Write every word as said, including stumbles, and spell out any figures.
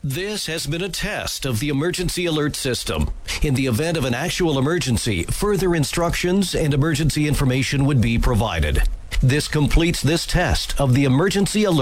This has been a test of the emergency alert system. In the event of an actual emergency, further instructions and emergency information would be provided. This completes this test of the emergency alert